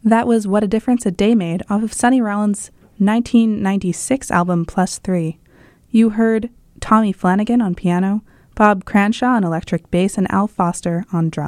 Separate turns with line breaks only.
That was What a Difference a Day Made off of Sonny Rollins' 1996 album Plus 3. You heard Tommy Flanagan on piano, Bob Cranshaw on electric bass, and Al Foster on drums.